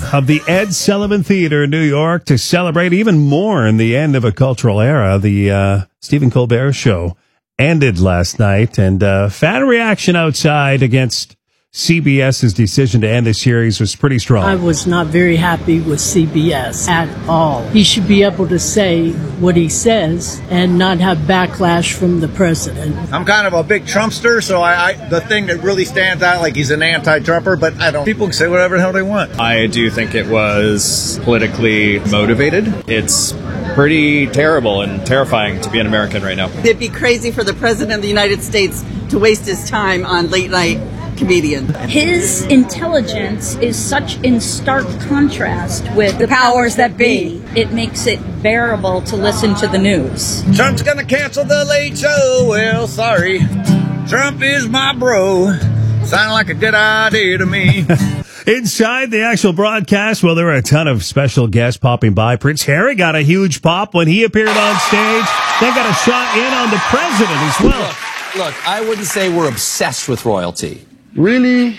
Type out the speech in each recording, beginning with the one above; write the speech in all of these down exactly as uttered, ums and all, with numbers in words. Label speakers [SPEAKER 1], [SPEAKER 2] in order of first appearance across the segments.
[SPEAKER 1] of the Ed Sullivan Theater in New York to celebrate even more in the end of a cultural era. The uh, Stephen Colbert Show ended last night, and uh, fan reaction outside against CBS's decision to end the series was pretty strong.
[SPEAKER 2] I was not very happy with C B S at all. He should be able to say what he says and not have backlash from the president.
[SPEAKER 3] I'm kind of a big Trumpster, so I, I the thing that really stands out, like he's an anti-Trumper, but I don't. People can say whatever the hell they want.
[SPEAKER 4] I do think it was politically motivated. It's pretty terrible and terrifying to be an American right now.
[SPEAKER 5] It'd be crazy for the president of the United States to waste his time on late night comedian.
[SPEAKER 6] His intelligence is such in stark contrast with
[SPEAKER 5] the powers that be.
[SPEAKER 6] It makes it bearable to listen to the news.
[SPEAKER 3] Trump's gonna cancel the Late Show. Well, sorry. Trump is my bro. Sound like a good idea to me.
[SPEAKER 1] Inside the actual broadcast, well, there were a ton of special guests popping by. Prince Harry got a huge pop when he appeared on stage. They got a shot in on the president as well.
[SPEAKER 7] Look, look, I wouldn't say we're obsessed with royalty.
[SPEAKER 8] Really?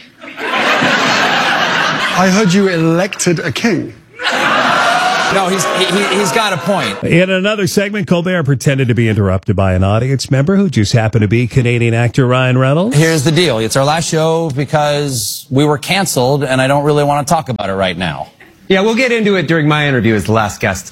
[SPEAKER 8] I heard you elected a king.
[SPEAKER 7] No, he's he, he's got a point.
[SPEAKER 1] In another segment, Colbert pretended to be interrupted by an audience member who just happened to be Canadian actor Ryan Reynolds.
[SPEAKER 7] Here's the deal. It's our last show because we were canceled, and I don't really want to talk about it right now.
[SPEAKER 9] Yeah, we'll get into it during my interview as the last guest.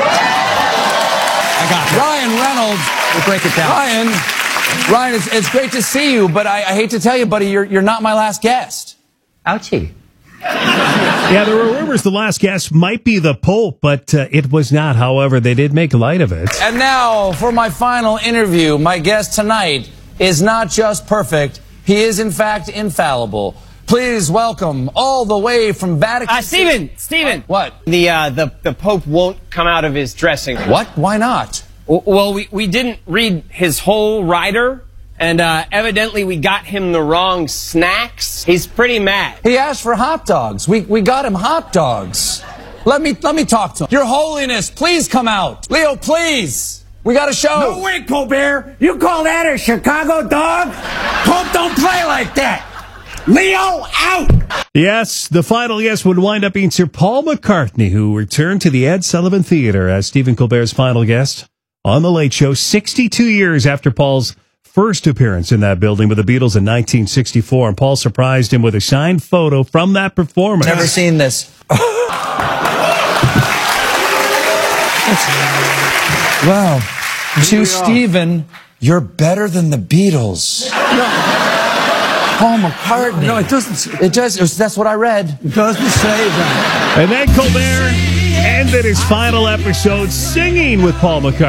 [SPEAKER 7] I got you. Ryan Reynolds.
[SPEAKER 9] We'll break it down.
[SPEAKER 7] Ryan, Ryan, it's, it's great to see you, but I, I hate to tell you, buddy, you're, you're not my last guest.
[SPEAKER 9] Ouchie.
[SPEAKER 1] Yeah, there were rumors the last guest might be the Pope, but uh, it was not. However, they did make light of it.
[SPEAKER 7] And now, for my final interview, my guest tonight is not just perfect. He is, in fact, infallible. Please welcome, all the way from Vatican...
[SPEAKER 10] Uh, Stephen! Stephen!
[SPEAKER 7] What?
[SPEAKER 10] The, uh, the, the Pope won't come out of his dressing room.
[SPEAKER 7] What? Why not?
[SPEAKER 10] Well, we, we didn't read his whole rider, and uh, evidently we got him the wrong snacks. He's pretty mad.
[SPEAKER 7] He asked for hot dogs. We, we got him hot dogs. Let me, let me talk to him. Your Holiness, please come out. Leo, please. We got a show.
[SPEAKER 11] No way, Colbert. You call that a Chicago dog? Pope don't play like that. Leo, out!
[SPEAKER 1] Yes, the final guest would wind up being Sir Paul McCartney, who returned to the Ed Sullivan Theater as Stephen Colbert's final guest on The Late Show, sixty-two years after Paul's first appearance in that building with the Beatles in nineteen sixty-four. And Paul surprised him with a signed photo from that performance.
[SPEAKER 7] Never seen this. Wow. To Stephen, you're better than the Beatles. Paul McCartney.
[SPEAKER 8] No, it doesn't.
[SPEAKER 7] It does. It was, that's what I read.
[SPEAKER 8] It doesn't say that.
[SPEAKER 1] And then Colbert ended his final episode singing with Paul McCartney.